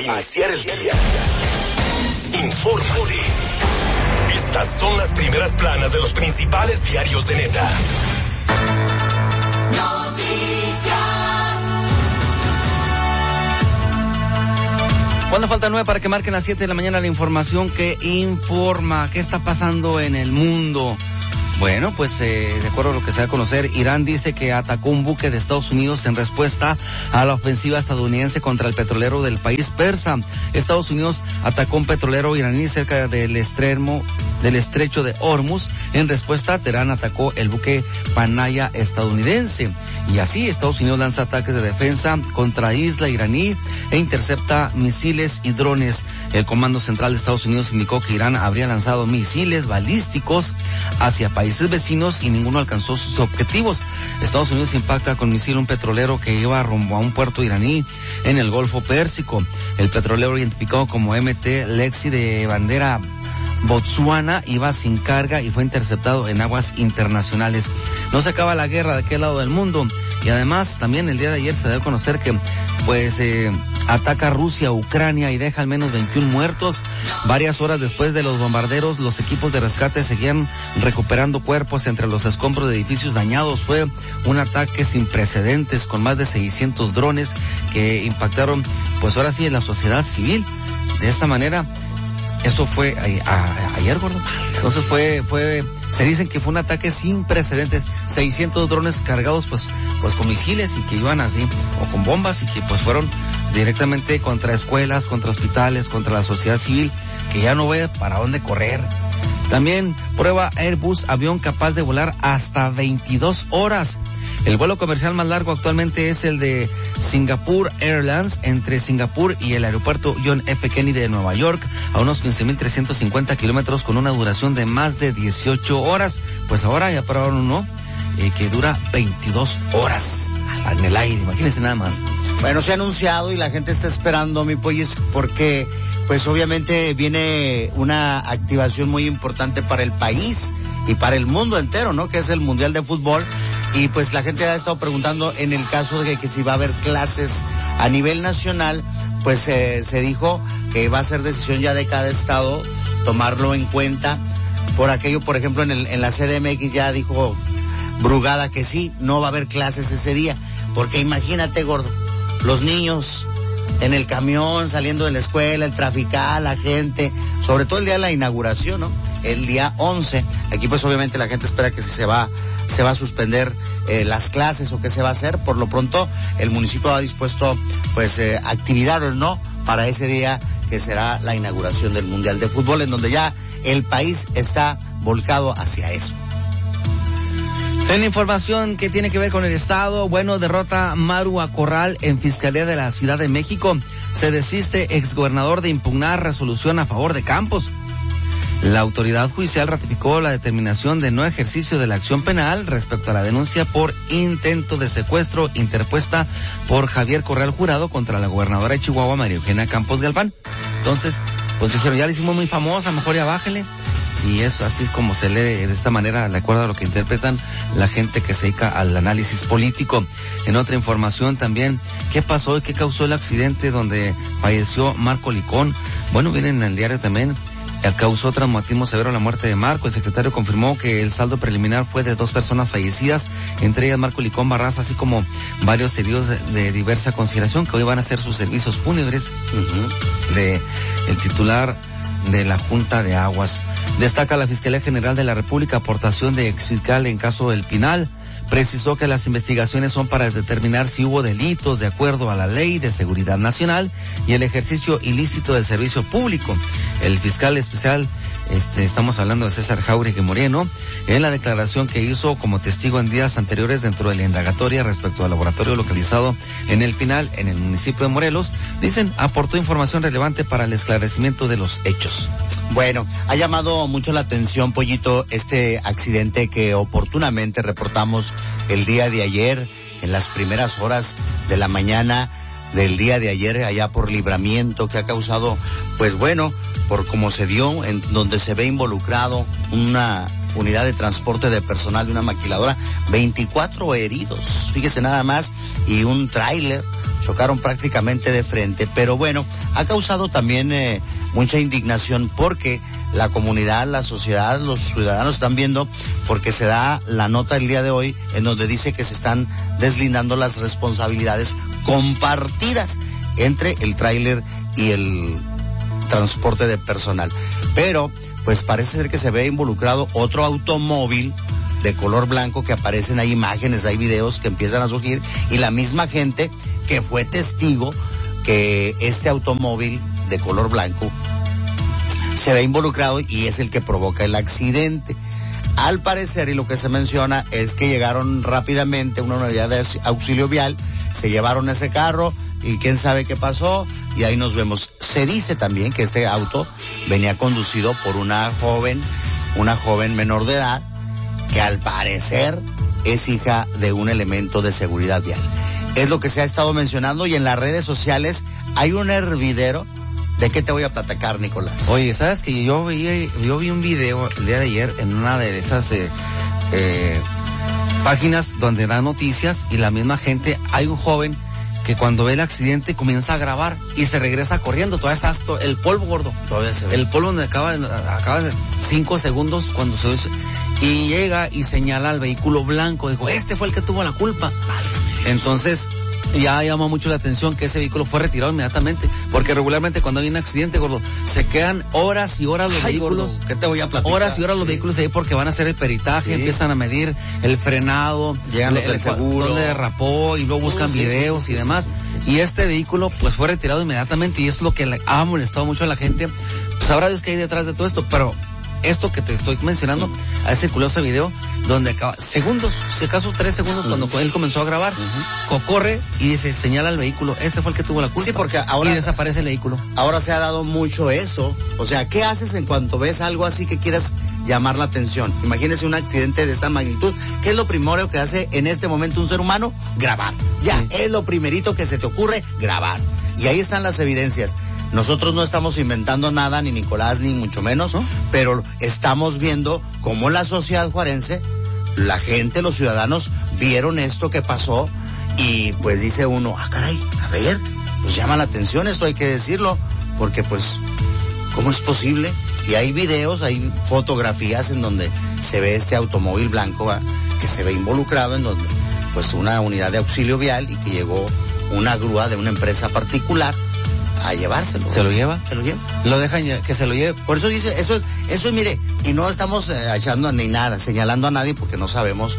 iniciar el día. Infórmate. Estas son las primeras planas de los principales diarios de Neta. Cuando falta 9 para que marquen las 7 de la mañana, la información que informa qué está pasando en el mundo. Bueno, pues de acuerdo a lo que se va a conocer, Irán dice que atacó un buque de Estados Unidos en respuesta a la ofensiva estadounidense contra el petrolero del país persa. Estados Unidos atacó un petrolero iraní cerca del estrecho de Hormuz. En respuesta, Teherán atacó el buque Panaya estadounidense. Y así, Estados Unidos lanza ataques de defensa contra isla iraní e intercepta misiles y drones. El Comando Central de Estados Unidos indicó que Irán habría lanzado misiles balísticos hacia países vecinos y ninguno alcanzó sus objetivos. Estados Unidos impacta con misil un petrolero que iba rumbo a un puerto iraní en el Golfo Pérsico. El petrolero, identificado como MT Lexi de bandera Botsuana, iba sin carga y fue interceptado en aguas internacionales. No se acaba la guerra de aquel lado del mundo. Y además, también el día de ayer se dio a conocer que ataca Rusia a Ucrania y deja al menos 21 muertos. Varias horas después de los bombarderos, los equipos de rescate seguían recuperando cuerpos entre los escombros de edificios dañados. Fue un ataque sin precedentes con más de 600 drones que impactaron, pues ahora sí, en la sociedad civil. De esta manera, esto fue ayer, gordo. Entonces se dicen que fue un ataque sin precedentes. 600 drones cargados pues con misiles y que iban así, o con bombas, y que pues fueron directamente contra escuelas, contra hospitales, contra la sociedad civil, que ya no ve para dónde correr. También prueba Airbus avión capaz de volar hasta 22 horas. El vuelo comercial más largo actualmente es el de Singapore Airlines entre Singapur y el aeropuerto John F. Kennedy de Nueva York, a unos 15.350 kilómetros con una duración de más de 18 horas. Pues ahora ya probaron uno que dura 22 horas en el aire, imagínense nada más. Bueno, se ha anunciado y la gente está esperando, mi pollis, porque pues obviamente viene una activación muy importante para el país y para el mundo entero, ¿no? Que es el Mundial de Fútbol. Y pues la gente ha estado preguntando en el caso de que si va a haber clases a nivel nacional, pues se dijo que va a ser decisión ya de cada estado tomarlo en cuenta. Por aquello, por ejemplo, en la CDMX ya dijo Brugada que sí, no va a haber clases ese día. Porque imagínate, gordo, los niños en el camión, saliendo de la escuela, el trafical, la gente, sobre todo el día de la inauguración, ¿no? El día 11, aquí pues obviamente la gente espera que si se va a suspender las clases o qué se va a hacer. Por lo pronto, el municipio ha dispuesto pues actividades, ¿no? Para ese día que será la inauguración del Mundial de Fútbol, en donde ya el país está volcado hacia eso. En información que tiene que ver con el Estado, bueno, derrota Maru a Corral en Fiscalía de la Ciudad de México. Se desiste exgobernador de impugnar resolución a favor de Campos. La autoridad judicial ratificó la determinación de no ejercicio de la acción penal respecto a la denuncia por intento de secuestro interpuesta por Javier Corral Jurado contra la gobernadora de Chihuahua, María Eugenia Campos Galván. Entonces, pues dijeron, ya la hicimos muy famosa, mejor ya bájele. Y eso así es como se lee de esta manera, de acuerdo a lo que interpretan la gente que se dedica al análisis político. En otra información también, ¿qué pasó y qué causó el accidente donde falleció Marco Licón? Bueno, viene en el diario también. Causó traumatismo severo la muerte de Marco. El secretario confirmó que el saldo preliminar fue de 2 personas fallecidas, entre ellas Marco Licón Barraza, así como varios heridos de diversa consideración, que hoy van a hacer sus servicios fúnebres de el titular de la Junta de Aguas. Destaca la Fiscalía General de la República aportación de exfiscal en caso del Pinal. Precisó que las investigaciones son para determinar si hubo delitos de acuerdo a la Ley de Seguridad Nacional y el ejercicio ilícito del servicio público. El fiscal especial, estamos hablando de César Jáuregui Moreno, en la declaración que hizo como testigo en días anteriores dentro de la indagatoria respecto al laboratorio localizado en el Pinal, en el municipio de Morelos, dicen, aportó información relevante para el esclarecimiento de los hechos. Bueno, ha llamado mucho la atención, Pollito, este accidente que oportunamente reportamos el día de ayer, en las primeras horas de la mañana del día de ayer, allá por Libramiento, que ha causado, pues bueno, por cómo se dio, en donde se ve involucrado una unidad de transporte de personal de una maquiladora, 24 heridos, fíjese nada más, y un tráiler chocaron prácticamente de frente, pero bueno, ha causado también mucha indignación porque la comunidad, la sociedad, los ciudadanos están viendo, porque se da la nota el día de hoy en donde dice que se están deslindando las responsabilidades compartidas entre el tráiler y el transporte de personal, pero pues parece ser que se ve involucrado otro automóvil de color blanco, que aparecen, hay imágenes, hay videos que empiezan a surgir, y la misma gente que fue testigo que este automóvil de color blanco se ve involucrado y es el que provoca el accidente. Al parecer, y lo que se menciona es que llegaron rápidamente una unidad de auxilio vial, se llevaron ese carro y quién sabe qué pasó, y ahí nos vemos. Se dice también que este auto venía conducido por una joven menor de edad, que al parecer es hija de un elemento de seguridad vial. Es lo que se ha estado mencionando, y en las redes sociales hay un hervidero. ¿De qué te voy a platicar, Nicolás? Oye, ¿sabes que yo vi un video el día de ayer en una de esas páginas donde dan noticias, y la misma gente, hay un joven que cuando ve el accidente comienza a grabar y se regresa corriendo? Todavía está el polvo, gordo. Todavía se ve. El polvo donde acaba de 5 segundos cuando se ve, y llega y señala al vehículo blanco. Dijo, este fue el que tuvo la culpa. Entonces, ya llama mucho la atención que ese vehículo fue retirado inmediatamente, porque regularmente cuando hay un accidente, gordo, se quedan horas y horas los vehículos. Gordo, ¿qué te voy a platicar? Horas y horas los vehículos ahí, porque van a hacer el peritaje, empiezan a medir el frenado, llegan los del seguro, dónde derrapó, y luego buscan videos y demás. Y este vehículo pues fue retirado inmediatamente, y es lo que ha molestado mucho a la gente. Pues sabrá Dios qué hay detrás de todo esto, pero esto que te estoy mencionando, ha circulado ese video donde acaba, segundos, si acaso 3 segundos, cuando él comenzó a grabar, corre y dice, señala al vehículo, este fue el que tuvo la culpa. Sí, porque ahora, y desaparece el vehículo. Ahora se ha dado mucho eso. O sea, ¿qué haces en cuanto ves algo así que quieras llamar la atención? Imagínese un accidente de esta magnitud. ¿Qué es lo primero que hace en este momento un ser humano? Grabar. Ya, es lo primerito que se te ocurre, grabar. Y ahí están las evidencias. Nosotros no estamos inventando nada, ni Nicolás, ni mucho menos, pero estamos viendo cómo la sociedad juarense, la gente, los ciudadanos, vieron esto que pasó, y pues dice uno, caray, a ver, pues llama la atención esto, hay que decirlo, porque pues, ¿cómo es posible? Y hay videos, hay fotografías en donde se ve este automóvil blanco, ¿va?, que se ve involucrado, en donde pues una unidad de auxilio vial, y que llegó una grúa de una empresa particular a llevárselo. ¿Se lo lleva? Se lo lleva. Lo dejan que se lo lleve. Por eso dice, eso es, mire, y no estamos echando ni nada, señalando a nadie, porque no sabemos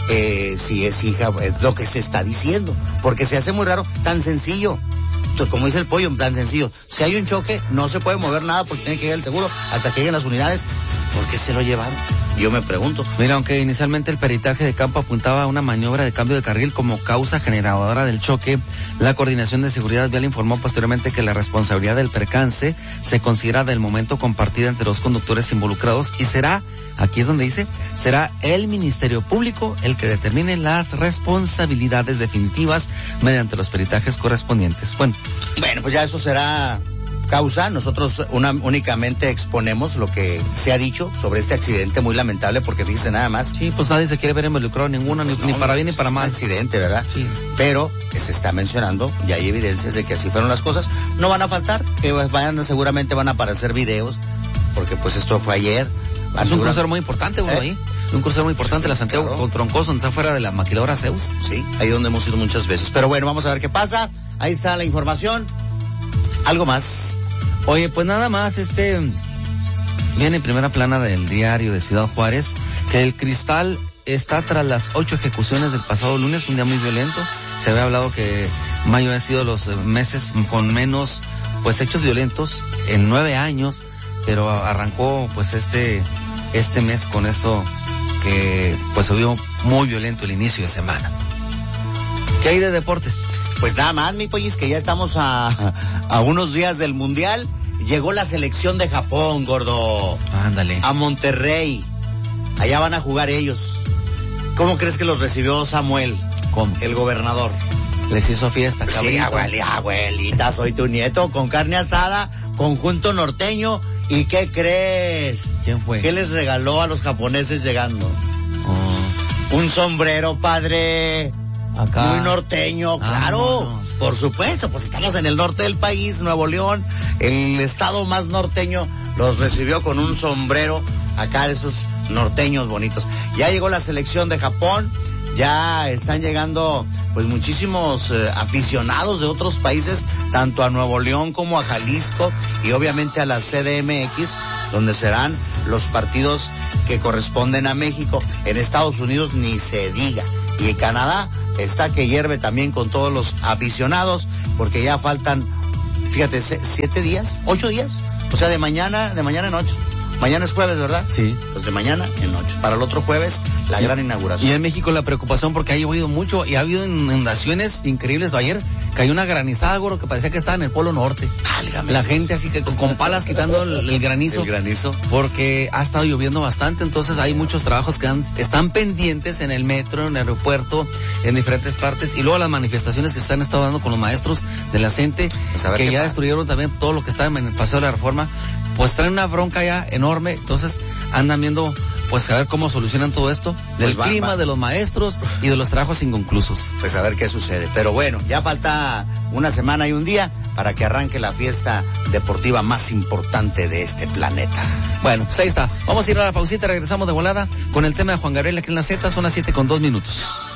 si es hija, lo que se está diciendo, porque se hace muy raro, tan sencillo, como dice el pollo, tan sencillo. Si hay un choque, no se puede mover nada porque tiene que llegar el seguro hasta que lleguen las unidades. ¿Por qué se lo llevaron? Yo me pregunto. Mira, aunque inicialmente el peritaje de campo apuntaba a una maniobra de cambio de carril como causa generadora del choque, la Coordinación de Seguridad Vial informó posteriormente que la responsabilidad del percance se considera del momento compartida entre los conductores involucrados, y será, aquí es donde dice, será el Ministerio Público el que determine las responsabilidades definitivas mediante los peritajes correspondientes. Bueno, pues ya eso será causa. Nosotros únicamente exponemos lo que se ha dicho sobre este accidente muy lamentable, porque fíjese nada más. Sí, pues nadie se quiere ver involucrado en ninguno, pues ni para bien ni para mal. Accidente, ¿verdad? Sí. Pero se está mencionando, y hay evidencias de que así fueron las cosas. No van a faltar, que seguramente van a aparecer videos, porque pues esto fue ayer. Es un crucero muy importante, uno ahí. Un crucero muy importante, la Santiago con Troncoso, donde está fuera de la maquiladora Zeus. Sí, ahí donde hemos ido muchas veces. Pero bueno, vamos a ver qué pasa. Ahí está la información. ¿Algo más? Oye, pues nada más, viene en primera plana del diario de Ciudad Juárez, que el Cristal está tras las 8 ejecuciones del pasado lunes, un día muy violento. Se había hablado que mayo ha sido los meses con menos, pues, hechos violentos en 9 años, pero arrancó, pues, este mes con eso que, pues, se vio muy violento el inicio de semana. ¿Qué hay de deportes? Pues nada más, mi pollis, que ya estamos a unos días del Mundial. Llegó la selección de Japón, gordo. Ándale. A Monterrey. Allá van a jugar ellos. ¿Cómo crees que los recibió Samuel? ¿Cómo? El gobernador. Les hizo fiesta, cabrito. Sí, abuelita, soy tu nieto, con carne asada, conjunto norteño. ¿Y qué crees? ¿Quién fue? ¿Qué les regaló a los japoneses llegando? Oh. Un sombrero, padre. Acá. Muy norteño, claro. Vámonos. Por supuesto, pues estamos en el norte del país, Nuevo León, el estado más norteño, los recibió con un sombrero acá de esos norteños bonitos. Ya llegó la selección de Japón, ya están llegando pues muchísimos aficionados de otros países, tanto a Nuevo León como a Jalisco y obviamente a la CDMX, donde serán los partidos que corresponden a México. En Estados Unidos ni se diga. Y en Canadá está que hierve también con todos los aficionados, porque ya faltan, fíjate, 8 días, o sea, de mañana en noche. Mañana es jueves, ¿verdad? Sí. Pues de mañana en noche. Para el otro jueves, la gran inauguración. Y en México la preocupación porque ha llovido mucho y ha habido inundaciones increíbles. Ayer cayó una granizada, güero, que parecía que estaba en el Polo Norte. Válgame. La gente así que con palas quitando el granizo. El granizo. Porque ha estado lloviendo bastante, entonces hay muchos trabajos que están pendientes en el metro, en el aeropuerto, en diferentes partes. Y luego las manifestaciones que se han estado dando con los maestros de la CENTE, pues que ya destruyeron también todo lo que estaba en el Paseo de la Reforma, pues traen una bronca ya enorme. Entonces andan viendo pues a ver cómo solucionan todo esto del pues clima, de los maestros y de los trabajos inconclusos. Pues a ver qué sucede. Pero bueno, ya falta una semana y un día para que arranque la fiesta deportiva más importante de este planeta. Bueno, pues ahí está. Vamos a ir a la pausita, regresamos de volada con el tema de Juan Gabriel aquí en la Z, son las 7:02.